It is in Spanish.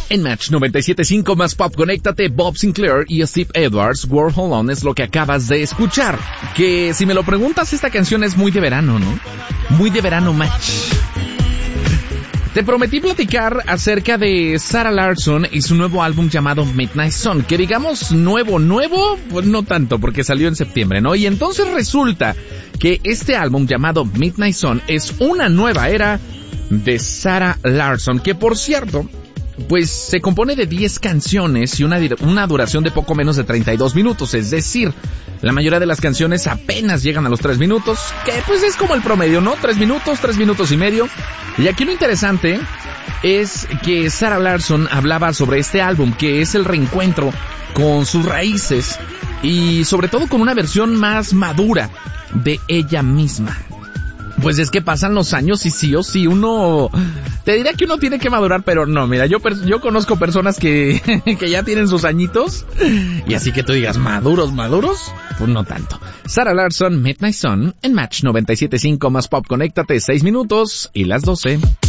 En Match 97.5 más pop, conéctate, Bob Sinclair y Steve Edwards, World Hold On es lo que acabas de escuchar. Que si me lo preguntas, esta canción es muy de verano, ¿no? Muy de verano, Match. Te prometí platicar acerca de Sarah Larsson y su nuevo álbum llamado Midnight Sun, que digamos nuevo, pues no tanto porque salió en septiembre, ¿no? Y entonces resulta que este álbum llamado Midnight Sun es una nueva era de Sarah Larsson, que por cierto, pues se compone de 10 canciones y una duración de poco menos de 32 minutos, es decir, la mayoría de las canciones apenas llegan a los 3 minutos, que pues es como el promedio, ¿no? 3 minutos y medio. Y aquí lo interesante es que Sarah Larsson hablaba sobre este álbum, que es el reencuentro con sus raíces y sobre todo con una versión más madura de ella misma. Pues es que pasan los años y sí o sí uno, te diría que uno tiene que madurar, pero no, mira, yo conozco personas que ya tienen sus añitos, y así que tú digas, maduros, pues no tanto. Sarah Larsson, Midnight Sun, en Match 97.5 más pop, conéctate, 6 minutos y las 12.